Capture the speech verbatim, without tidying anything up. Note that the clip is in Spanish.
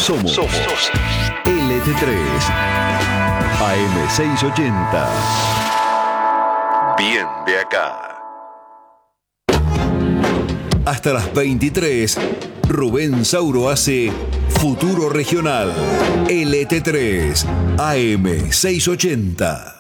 Somos, Somos. L T tres A M seiscientos ochenta. Bien de acá. Hasta las veintitrés, Rubén Sauro hace Futuro Regional. L T tres A M seiscientos ochenta.